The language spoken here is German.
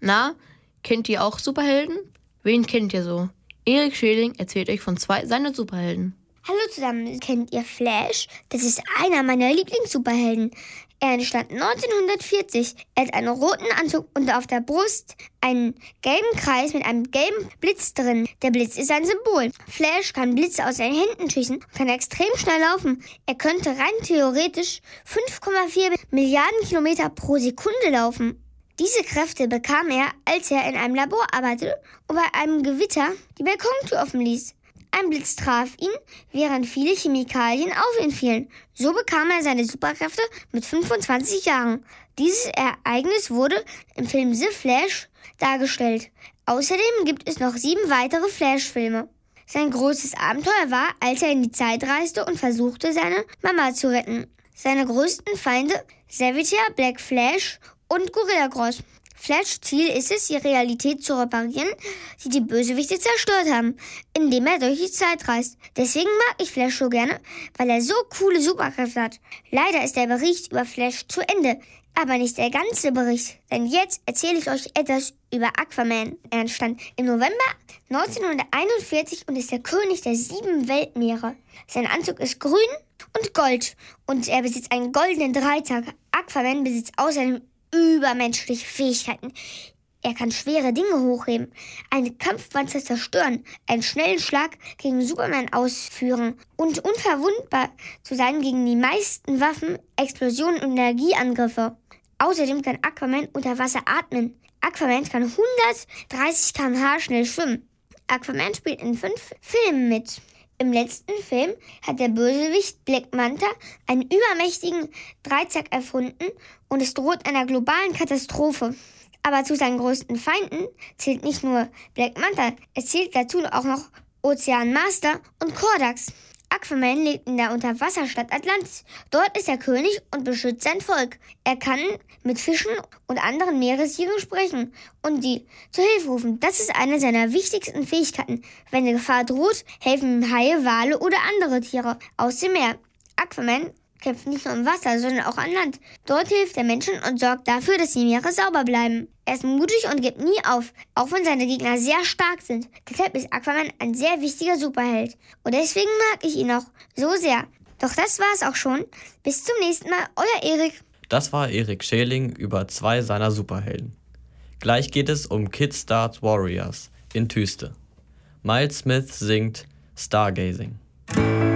Na, kennt ihr auch Superhelden? Wen kennt ihr so? Erik Schäling erzählt euch von 2 seiner Superhelden. Hallo zusammen, kennt ihr Flash? Das ist einer meiner Lieblingssuperhelden. Er entstand 1940. Er hat einen roten Anzug und auf der Brust einen gelben Kreis mit einem gelben Blitz drin. Der Blitz ist ein Symbol. Flash kann Blitze aus seinen Händen schießen und kann extrem schnell laufen. Er könnte rein theoretisch 5,4 Milliarden Kilometer pro Sekunde laufen. Diese Kräfte bekam er, als er in einem Labor arbeitete und bei einem Gewitter die Balkontür offen ließ. Ein Blitz traf ihn, während viele Chemikalien auf ihn fielen. So bekam er seine Superkräfte mit 25 Jahren. Dieses Ereignis wurde im Film The Flash dargestellt. Außerdem gibt es noch 7 weitere Flash-Filme. Sein größtes Abenteuer war, als er in die Zeit reiste und versuchte, seine Mama zu retten. Seine größten Feinde: Savitar, Black Flash und Gorilla Grodd. Flash' Ziel ist es, die Realität zu reparieren, die die Bösewichte zerstört haben, indem er durch die Zeit reist. Deswegen mag ich Flash so gerne, weil er so coole Superkräfte hat. Leider ist der Bericht über Flash zu Ende, aber nicht der ganze Bericht, denn jetzt erzähle ich euch etwas über Aquaman. Er entstand im November 1941 und ist der König der 7 Weltmeere. Sein Anzug ist grün und gold und er besitzt einen goldenen Dreizack. Aquaman besitzt außerdem übermenschliche Fähigkeiten. Er kann schwere Dinge hochheben, eine Kampfpanzer zerstören, einen schnellen Schlag gegen Superman ausführen und unverwundbar zu sein gegen die meisten Waffen, Explosionen und Energieangriffe. Außerdem kann Aquaman unter Wasser atmen. Aquaman kann 130 km/h schnell schwimmen. Aquaman spielt in 5 Filmen mit. Im letzten Film hat der Bösewicht Black Manta einen übermächtigen Dreizack erfunden und es droht einer globalen Katastrophe. Aber zu seinen größten Feinden zählt nicht nur Black Manta, es zählt dazu auch noch Ozean Master und Kordax. Aquaman lebt in der Unterwasserstadt Atlantis. Dort ist er König und beschützt sein Volk. Er kann mit Fischen und anderen Meerestieren sprechen und die zur Hilfe rufen. Das ist eine seiner wichtigsten Fähigkeiten. Wenn eine Gefahr droht, helfen ihm Haie, Wale oder andere Tiere aus dem Meer. Aquaman kämpft nicht nur im Wasser, sondern auch an Land. Dort hilft er Menschen und sorgt dafür, dass die Meere sauber bleiben. Er ist mutig und gibt nie auf, auch wenn seine Gegner sehr stark sind. Deshalb ist Aquaman ein sehr wichtiger Superheld. Und deswegen mag ich ihn auch so sehr. Doch das war's auch schon. Bis zum nächsten Mal, euer Erik. Das war Erik Schäling über 2 seiner Superhelden. Gleich geht es um Kid Start Warriors in Tüste. Miles Smith singt Stargazing.